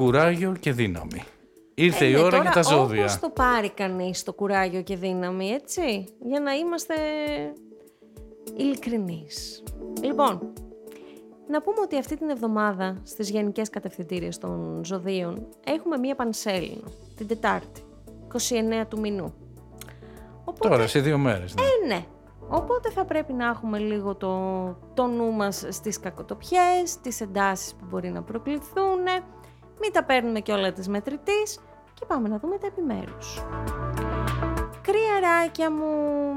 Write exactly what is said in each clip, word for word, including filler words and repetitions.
κουράγιο και δύναμη. Ήρθε ε, η ναι, ώρα τώρα, για τα ζώδια. Όπως το πάρει κανείς το κουράγιο και δύναμη, έτσι, για να είμαστε ειλικρινείς. Λοιπόν, να πούμε ότι αυτή την εβδομάδα στις γενικές κατευθυντήριες των ζωδίων έχουμε μία πανσέλινο, την Τετάρτη, είκοσι εννέα του μηνού. Οπότε, τώρα, σε δύο μέρες. Ναι. Ε, ναι. Οπότε θα πρέπει να έχουμε λίγο το, το νου μας στις κακοτοπιές, τις εντάσεις που μπορεί να προκληθούν, μην τα παίρνουμε και όλα της μετρητής και πάμε να δούμε τα επιμέρους. Κρυαράκια μου,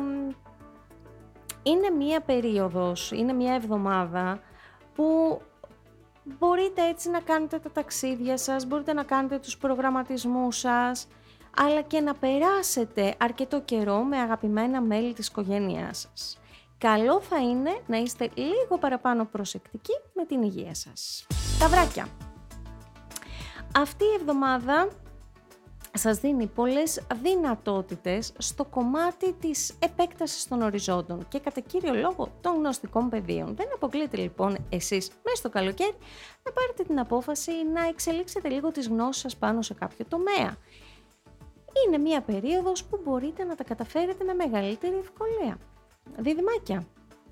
είναι μία περίοδος, είναι μία εβδομάδα που μπορείτε έτσι να κάνετε τα ταξίδια σας, μπορείτε να κάνετε τους προγραμματισμούς σας, αλλά και να περάσετε αρκετό καιρό με αγαπημένα μέλη της οικογένειάς σας. Καλό θα είναι να είστε λίγο παραπάνω προσεκτικοί με την υγεία σας. Ταυράκια. Αυτή η εβδομάδα σας δίνει πολλές δυνατότητες στο κομμάτι της επέκτασης των οριζόντων και κατά κύριο λόγο των γνωστικών πεδίων. Δεν αποκλείεται λοιπόν εσείς μέσα στο καλοκαίρι να πάρετε την απόφαση να εξελίξετε λίγο τις γνώσεις σας πάνω σε κάποιο τομέα. Είναι μια περίοδος που μπορείτε να τα καταφέρετε με μεγαλύτερη ευκολία. Διδυμάκια.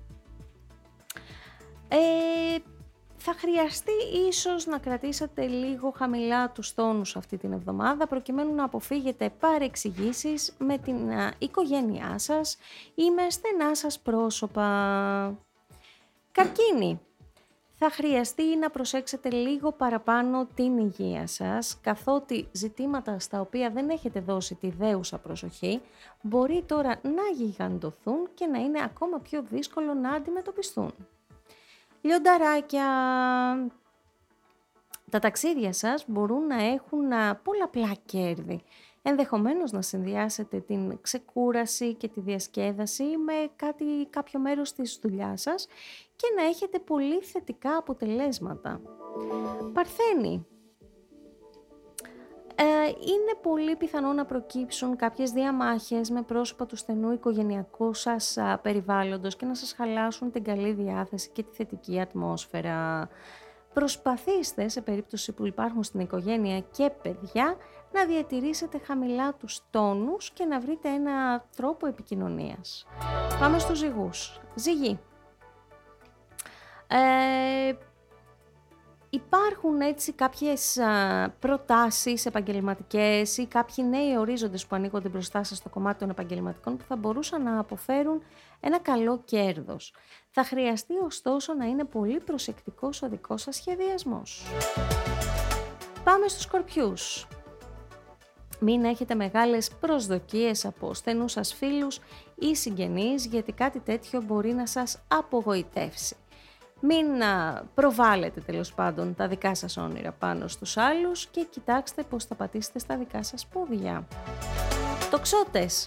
Ε, θα χρειαστεί ίσως να κρατήσετε λίγο χαμηλά τους τόνους αυτή την εβδομάδα προκειμένου να αποφύγετε παρεξηγήσεις με την α, οικογένειά σας ή με στενά σας πρόσωπα. Καρκίνη. Θα χρειαστεί να προσέξετε λίγο παραπάνω την υγεία σας, καθότι ζητήματα στα οποία δεν έχετε δώσει τη δέουσα προσοχή μπορεί τώρα να γιγαντωθούν και να είναι ακόμα πιο δύσκολο να αντιμετωπιστούν. Λιονταράκια, τα ταξίδια σας μπορούν να έχουν πολλαπλά κέρδη. Ενδεχομένως να συνδυάσετε την ξεκούραση και τη διασκέδαση με κάτι, κάποιο μέρος της δουλειάς σας και να έχετε πολύ θετικά αποτελέσματα. Παρθένη. Ε, είναι πολύ πιθανό να προκύψουν κάποιες διαμάχες με πρόσωπα του στενού οικογενειακού σας α, περιβάλλοντος και να σας χαλάσουν την καλή διάθεση και τη θετική ατμόσφαιρα. Προσπαθήστε σε περίπτωση που υπάρχουν στην οικογένεια και παιδιά να διατηρήσετε χαμηλά τους τόνους και να βρείτε ένα τρόπο επικοινωνίας. Πάμε στους ζυγούς. Ζυγή. Ε, υπάρχουν έτσι κάποιες α, προτάσεις επαγγελματικές ή κάποιοι νέοι ορίζοντες που ανοίγονται μπροστά σας στο κομμάτι των επαγγελματικών που θα μπορούσαν να αποφέρουν ένα καλό κέρδος. Θα χρειαστεί ωστόσο να είναι πολύ προσεκτικός ο δικός σας σχεδιασμός. Πάμε στους Σκορπιούς. Μην έχετε μεγάλες προσδοκίες από στενούς σας φίλους ή συγγενείς γιατί κάτι τέτοιο μπορεί να σας απογοητεύσει. Μην προβάλλετε τέλος πάντων τα δικά σας όνειρα πάνω στους άλλους και κοιτάξτε πώς θα πατήσετε στα δικά σας πόδια. Τοξότες.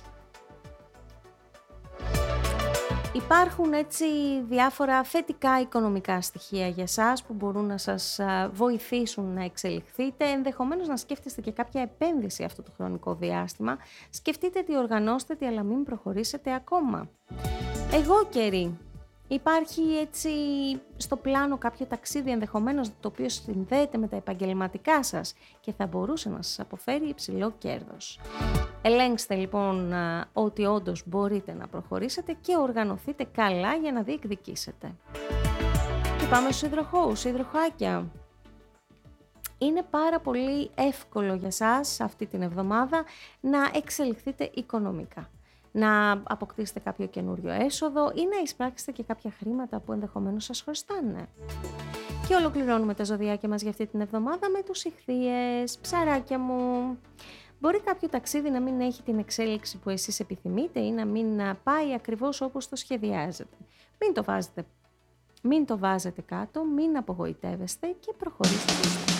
Υπάρχουν έτσι διάφορα θετικά οικονομικά στοιχεία για σας που μπορούν να σας βοηθήσουν να εξελιχθείτε. Ενδεχομένως να σκέφτεστε και κάποια επένδυση αυτό το χρονικό διάστημα. Σκεφτείτε τι οργανώστε, τι αλλά μην προχωρήσετε ακόμα. Εγώ καιρή. Υπάρχει έτσι στο πλάνο κάποιο ταξίδι ενδεχομένως το οποίο συνδέεται με τα επαγγελματικά σας και θα μπορούσε να σας αποφέρει υψηλό κέρδος. Ελέγξτε λοιπόν ότι όντως μπορείτε να προχωρήσετε και οργανωθείτε καλά για να διεκδικήσετε. Και πάμε στους υδροχόους, υδροχάκια. Είναι πάρα πολύ εύκολο για σας αυτή την εβδομάδα να εξελιχθείτε οικονομικά. Να αποκτήσετε κάποιο καινούριο έσοδο ή να εισπράξετε και κάποια χρήματα που ενδεχομένως σας χρωστάνε. Και ολοκληρώνουμε τα ζωδιάκια μας για αυτή την εβδομάδα με τους Ιχθύες. Ψαράκια μου, μπορεί κάποιο ταξίδι να μην έχει την εξέλιξη που εσείς επιθυμείτε ή να μην πάει ακριβώς όπως το σχεδιάζετε. Μην το βάζετε, μην το βάζετε κάτω, μην απογοητεύεστε και προχωρήστε.